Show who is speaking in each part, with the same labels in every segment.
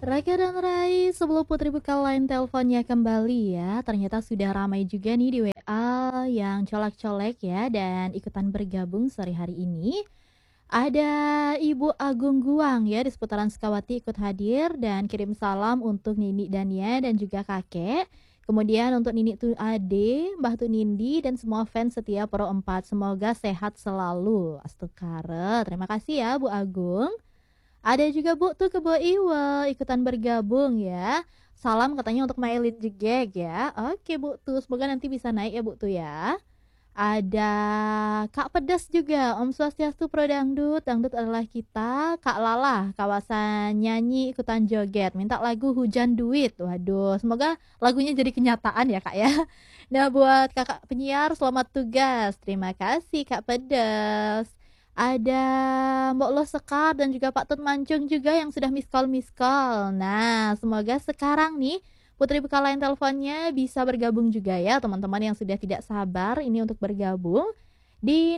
Speaker 1: Raka dan Rai, sebelum Putri buka line teleponnya kembali ya, ternyata sudah ramai juga nih di WA yang colek-colek ya dan ikutan bergabung sore hari ini. Ada Ibu Agung Guang ya di seputaran Sukawati ikut hadir dan kirim salam untuk Nini Dania dan juga kakek. Kemudian untuk Nini Tu Ade, Mbah Tu Nindi dan semua fans setia Pro 4. Semoga sehat selalu. Astukara. Terima kasih ya Bu Agung. Ada juga Bu tuh ke Bu Iwa ikutan bergabung ya. Salam katanya untuk My Elite Jegeg ya. Oke Bu tuh, semoga nanti bisa naik ya Bu tuh ya. Ada Kak Pedas juga, Om Swastiastu Pro Dangdut, Dangdut adalah kita. Kak Lala, kawasan nyanyi ikutan joget, minta lagu Hujan Duit. Waduh, semoga lagunya jadi kenyataan ya Kak ya. Nah buat kakak penyiar, selamat tugas. Terima kasih Kak Pedas. Ada Mbok Lo Sekar dan juga Pak Tut Mancung juga yang sudah miss call. Nah, semoga sekarang nih Putri buka line teleponnya bisa bergabung juga ya teman-teman yang sudah tidak sabar ini untuk bergabung di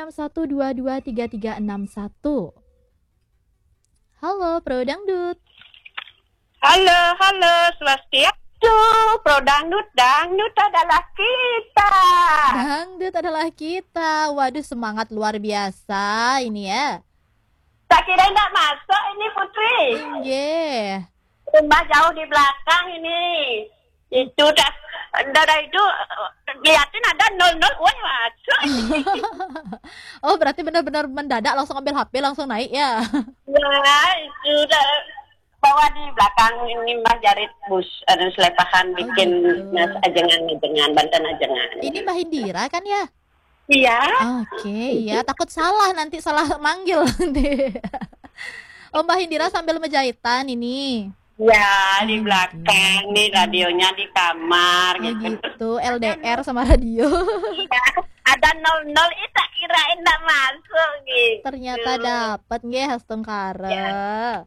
Speaker 1: 0361223361. Halo Pro Dangdut.
Speaker 2: Halo, halo, Swastiastu, Pro Dangdut, Dangdut adalah kita.
Speaker 1: Dangdut adalah kita. Waduh, semangat luar biasa ini ya.
Speaker 2: Tak kira tidak masuk ini Putri.
Speaker 1: Iya.
Speaker 2: Rumah jauh di belakang ini. Itu dari itu liatin ada 00, wah masuk.
Speaker 1: Oh, berarti benar-benar mendadak langsung ambil HP langsung naik ya.
Speaker 2: Ya, itu bawa di belakang ini Mbah Jarit bus selepahan bikin mas ajengan Banten ajengan.
Speaker 1: Ini Mbak Hindira kan ya?
Speaker 2: Iya.
Speaker 1: Oke, iya, takut salah nanti salah manggil nanti. Oh, Mbak Hindira sambil menjahitan ini.
Speaker 2: Ya, di belakang nih radionya di kamar
Speaker 1: Oh,
Speaker 2: gitu.
Speaker 1: gitu, LDR sama radio.
Speaker 2: Ya, ada 00 itu tak kirain enggak masuk gitu.
Speaker 1: Ternyata dapat nggih hastung kare.
Speaker 2: Ya.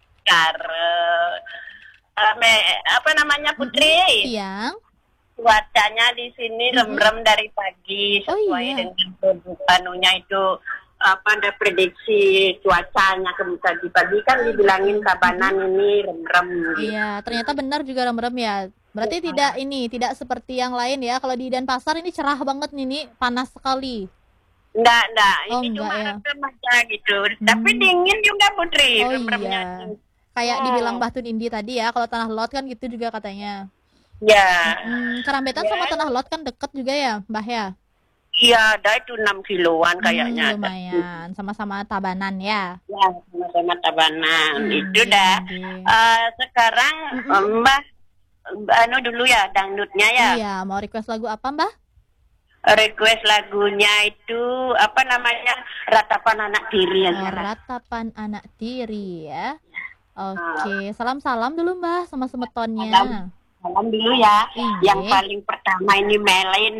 Speaker 2: Apa namanya Putri?
Speaker 1: Yang
Speaker 2: Cuacanya di sini remrem dari pagi sesuai dengan anunya itu apa ada prediksi cuacanya tadi pagi kan dibilangin Tabanan ini remrem.
Speaker 1: Iya, ternyata benar juga remrem ya. Berarti tidak seperti yang lain ya. Kalau di Denpasar ini cerah banget nih, panas sekali.
Speaker 2: Enggak.
Speaker 1: Oh,
Speaker 2: Ini
Speaker 1: enggak
Speaker 2: cuma
Speaker 1: ya.
Speaker 2: remrem aja gitu. Tapi dingin juga Putri,
Speaker 1: Oh
Speaker 2: remremnya.
Speaker 1: iya. Kayak dibilang Mbah Tun Indi tadi ya, kalau Tanah Lot kan gitu juga katanya.
Speaker 2: Ya.
Speaker 1: Kerambetan sama Tanah Lot kan deket juga ya, Mbah ya?
Speaker 2: Iya, ada itu 6 kiloan kayaknya.
Speaker 1: Lumayan, sama-sama Tabanan ya.
Speaker 2: Ya, sama-sama Tabanan. Itu dah. Sekarang Mbah dulu ya dangdutnya ya.
Speaker 1: Iya, mau request lagu apa, Mbah?
Speaker 2: Request lagunya itu apa namanya? Ratapan Anak Tiri ya.
Speaker 1: Ratapan Anak Tiri ya. Oke, salam-salam dulu Mbah sama semetonnya.
Speaker 2: Salam dulu ya.
Speaker 1: Iya.
Speaker 2: Yang paling pertama ini Melin.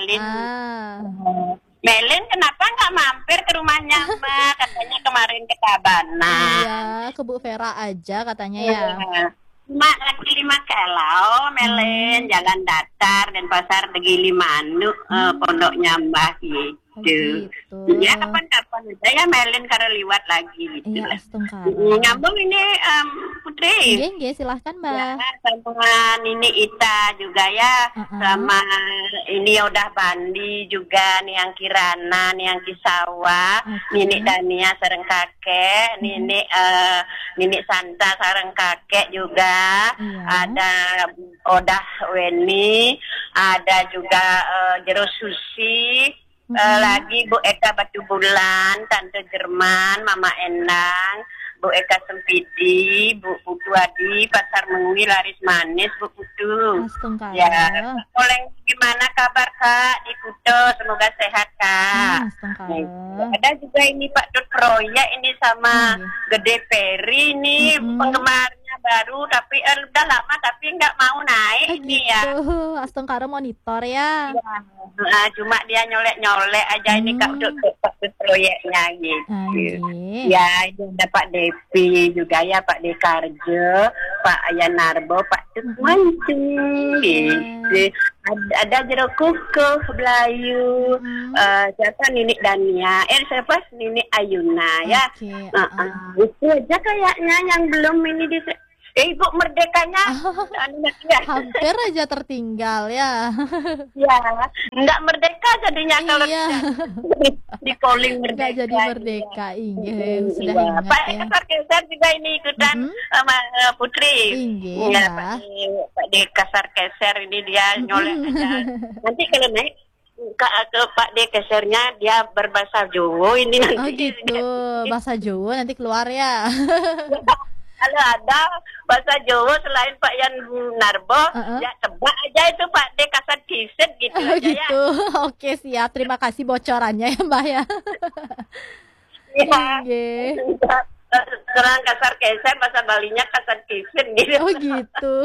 Speaker 2: Melin kenapa nggak mampir ke rumahnya Mbak? Katanya kemarin ke Tabanan.
Speaker 1: Iya, ke Bu Vera aja katanya ya.
Speaker 2: Mak lagi 5 kalau Melin jalan datar dan pasar Tegili Manuk pondoknya Mbah gitu.
Speaker 1: Gitu.
Speaker 2: Ya kapan-kapan aja ya Melin karo liwat lagi gitu.
Speaker 1: Iya, astungkara.
Speaker 2: Nyambung ini Putri.
Speaker 1: Nggih, silahkan Mbah.
Speaker 2: Ya, sama ini Ita juga ya, sama ini udah Bandi juga nih yang Kirana, nih yang Kisawa, Nini Dania sareng kakek, Nini Santa sareng kakek juga, ada Odah Weni, ada juga Jero Susi. Lagi Bu Eka Batu Bulan, Tante Jerman, Mama Endang, Bu Eka Sempidi, Bu Putu Adi, Pasar Mengwi, Laris Manis, Bu Putu. Ya, Oleng gimana kabar Kak di Kuto? Semoga sehat Kak. Ada juga ini Pak Dut Proyek ini sama Gede Peri ini penggemarnya baru tapi udah lama tapi nggak mau naik ini ya.
Speaker 1: Astungkara monitor ya.
Speaker 2: Cuma dia nyolek aja ini Kak Dut proyeknya gitu. Ya, itu ada Pak Depi juga ya, Pak Dekarjo, Pak Ayanarbo, Pak Tut Mancung gitu. Ada Jero Kukuh, Belayu, siapa Nini Dania, siapa Nini Ayuna ya. Itu aja kayaknya yang belum ini Ibu merdekanya ya.
Speaker 1: Hampir aja tertinggal ya.
Speaker 2: Ya, nggak merdeka jadinya kalau
Speaker 1: Iya.
Speaker 2: di calling
Speaker 1: Nggak
Speaker 2: merdeka.
Speaker 1: jadi merdeka, iya. Sudah
Speaker 2: Iya.
Speaker 1: ingat
Speaker 2: Pak
Speaker 1: ya.
Speaker 2: Kasar juga ini ikutan sama Putri.
Speaker 1: Inggih,
Speaker 2: Ya,
Speaker 1: Mbak.
Speaker 2: Pak De Kasar Keser ini dia nyolek aja. Nanti kalau naik ke Pak De Kesernya dia berbahasa Jawa ini nanti.
Speaker 1: Oh gitu, bahasa Jawa nanti keluar ya.
Speaker 2: Kalau ada bahasa Jawa selain Pak Yan Narbo, ya tebak aja itu Pak De Kasar Kiset gitu
Speaker 1: Oh
Speaker 2: aja ya.
Speaker 1: gitu, oke siap. Terima kasih bocorannya ya Mbak ya.
Speaker 2: Iya.
Speaker 1: Inggih.
Speaker 2: Serang Kasar Keser, bahasa Balinya Kasar Kiset gitu.
Speaker 1: Oh gitu.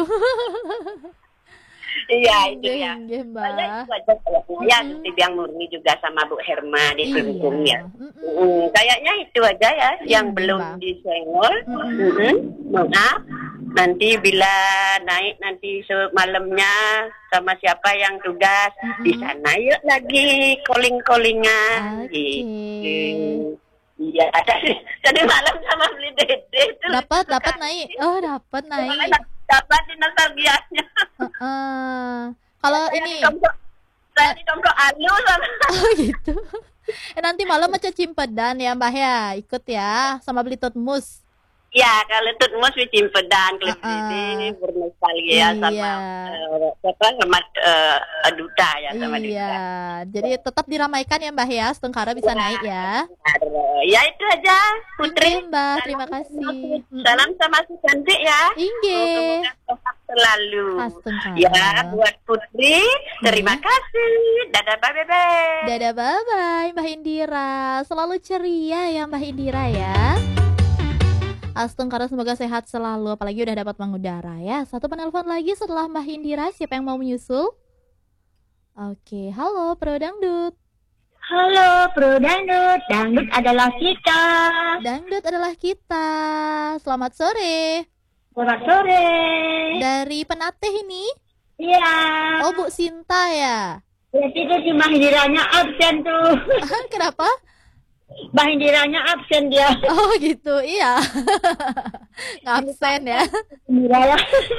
Speaker 2: Iya itu ya.
Speaker 1: Inggih,
Speaker 2: Banyak
Speaker 1: Mbak.
Speaker 2: itu aja kayaknya. Ya, seperti Biang Murni juga sama Bu Herma di Kelungkung ya.
Speaker 1: Iya.
Speaker 2: Kayaknya itu aja ya yang
Speaker 1: Iya,
Speaker 2: belum
Speaker 1: Mbak.
Speaker 2: disenggol. Maaf. Nanti bila naik nanti malamnya sama siapa yang tugas di sana yuk lagi calling-callingan.
Speaker 1: Oke.
Speaker 2: Gitu. Iya, tadi malam sama beli dede itu.
Speaker 1: Dapat naik. Oh, dapat naik.
Speaker 2: Dapat di nostalgianya.
Speaker 1: Kalau ini
Speaker 2: Saya di Tomrok Alu sama.
Speaker 1: oh gitu. Nanti malam macam cimpedan ya Mbak ya. Ikut ya sama beli tutmus.
Speaker 2: Ya, kalau Tutmus di Cimpedan, klub ini bernostalgia sama siapa sama Duta ya sama Duta.
Speaker 1: Iya, jadi tetap diramaikan ya Mbak ya, Setengkara bisa naik ya.
Speaker 2: Ya itu aja, Putri.
Speaker 1: Inggih, Mbak, terima kasih.
Speaker 2: Salam sama si cantik ya.
Speaker 1: Inggih.
Speaker 2: Sehat selalu.
Speaker 1: Setengkara.
Speaker 2: Ya, buat Putri, terima kasih. Dadah, bye-bye.
Speaker 1: Dadah, bye-bye Mbak Indira. Selalu ceria ya Mbak Indira ya. Astungkara semoga sehat selalu, apalagi udah dapat mengudara ya. Satu penelpon lagi setelah Mbak Indira, siapa yang mau menyusul? Oke, halo Pro Dangdut.
Speaker 3: Halo Pro Dangdut, Dangdut adalah kita.
Speaker 1: Dangdut adalah kita. Selamat sore.
Speaker 3: Selamat sore.
Speaker 1: Dari Penateh ini?
Speaker 3: Iya.
Speaker 1: Oh Bu Sinta ya?
Speaker 3: Berarti itu si Mahindiranya absen tuh.
Speaker 1: Kenapa?
Speaker 3: Mahindiranya absen dia.
Speaker 1: Oh gitu, iya. Ngabsen ya.
Speaker 3: Iya ya.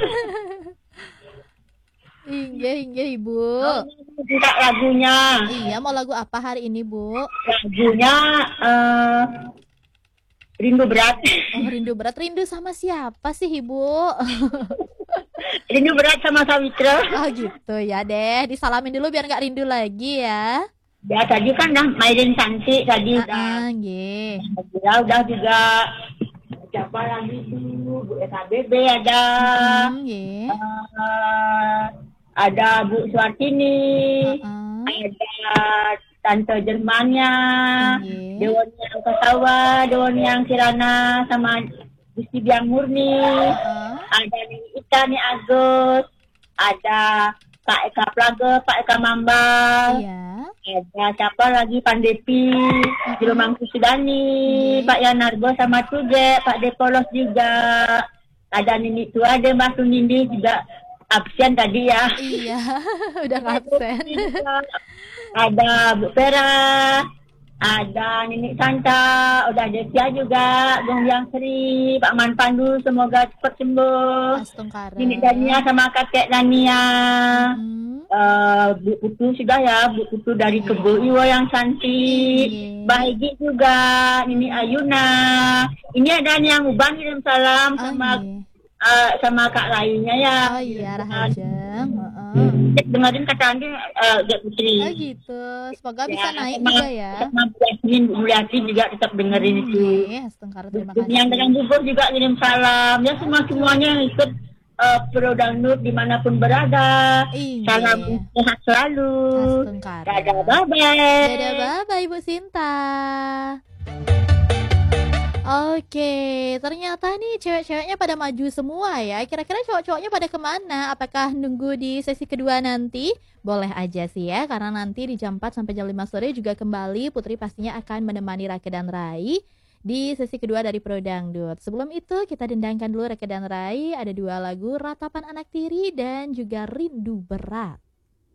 Speaker 1: Inggih Ibu.
Speaker 3: Minta lagunya.
Speaker 1: Iya, mau lagu apa hari ini Bu?
Speaker 3: Lagunya Rindu Berat.
Speaker 1: Oh, Rindu Berat. Rindu sama siapa sih Ibu?
Speaker 3: Rindu Berat sama Sawitra.
Speaker 1: Oh gitu ya deh. Disalamin dulu biar nggak rindu lagi ya.
Speaker 3: Ya tadi kan udah mainin cantik tadi
Speaker 1: Nggih.
Speaker 3: Ya udah juga siapa lagi tuh Bu SABB ada.
Speaker 1: Nggih.
Speaker 3: Ada Bu Suartini, ada Tante Jermannya, Dewan yang Kasawa, Dewan yang Kirana sama Gusti Biang Murni, ada Nini Ita, Nih Agus, ada Pak Eka Plaga, Pak Eka Mambal, ada siapa lagi Pandepi, Jeromang Kusudani, Pak Yanarbo sama Tuge, Pak Depolos juga, ada Nini Tua, ada Mbak Sunindi juga absen tadi ya.
Speaker 1: Iya, udah absen.
Speaker 3: Ada Bu Vera, ada Nini Santa, udah Desia juga, Gong Yang Sri, Pak Man Pandu, semoga cepat sembuh. Nini Dania sama kakek Dania. Bu Putu sudah ya, Bu Putu dari Kebo Iwo yang cantik. Bahagia juga, Nini Ayuna. Ini ada yang Uban kirim salam sama kak lainnya ya.
Speaker 1: Oh iya, Rahajeng.
Speaker 3: Dengerin kata Andi, Putri.
Speaker 1: Oh gitu, semoga bisa naik juga ya.
Speaker 3: Sama Bu Yasmin, Bu Mulyati juga tetap dengerin itu.
Speaker 1: Setengkara terima kasih.
Speaker 3: Yang dengan bubur juga kirim salam. Ya semuanya yang ikut Pro Dangdut dimanapun berada. Salam sehat selalu. Dadah bye-bye.
Speaker 1: Dadah bye-bye Ibu Sinta. Oke, ternyata nih cewek-ceweknya pada maju semua ya. Kira-kira cowok-cowoknya pada kemana? Apakah nunggu di sesi kedua nanti? Boleh aja sih ya, karena nanti di jam 4 sampai jam 5 sore juga kembali Putri pastinya akan menemani Rake dan Rai di sesi kedua dari Pro Dangdut. Sebelum itu kita dendangkan dulu Rake dan Rai, ada 2 lagu, Ratapan Anak Tiri dan juga Rindu Berat.